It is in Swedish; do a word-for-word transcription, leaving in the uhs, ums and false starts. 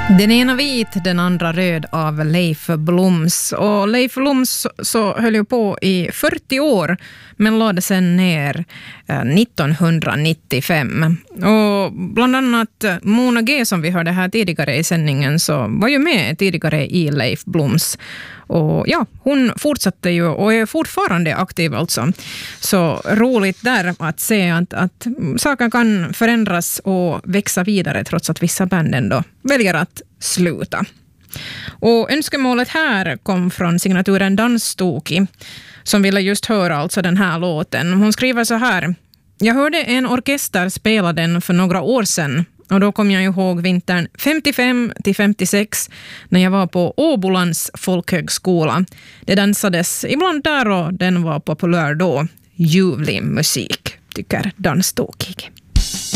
Den ena vit, den andra röd av Leif Bloms. Och Leif Bloms så höll ju på i fyrtio år men lade sen ner nittonhundranittiofem. Och bland annat Mona G som vi hörde här tidigare i sändningen så var ju med tidigare i Leif Bloms. Och ja, hon fortsatte ju och är fortfarande aktiv alltså. Så roligt där att se att, att saker kan förändras och växa vidare trots att vissa banden då väljer att sluta. Och önskemålet här kom från signaturen Danstoki som ville just höra alltså den här låten. Hon skriver så här: jag hörde en orkester spela den för några år sedan. Och då kom jag ihåg vintern femtiofem till femtiosex när jag var på Åbolands folkhögskola. Det dansades ibland där och den var populär då. Ljuvlig musik, tycker Danstokig.